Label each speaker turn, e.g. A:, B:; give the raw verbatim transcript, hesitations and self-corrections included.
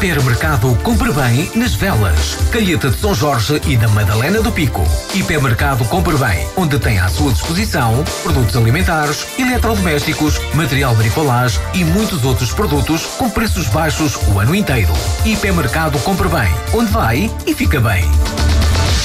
A: Hipermercado Compre Bem nas Velas, Calheta de São Jorge e da Madalena do Pico. Hipermercado Compre Bem, onde tem à sua disposição produtos alimentares, eletrodomésticos, material de bricolage e muitos outros produtos com preços baixos o ano inteiro. Hipermercado Compre Bem, onde vai e fica bem.